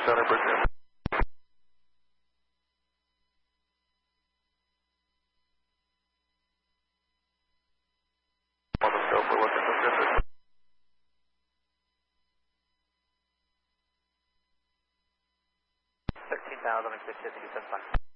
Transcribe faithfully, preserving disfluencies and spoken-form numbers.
center, Virginia. On the scope, we're looking Pacific. thirteen thousand, six fifty, seven five.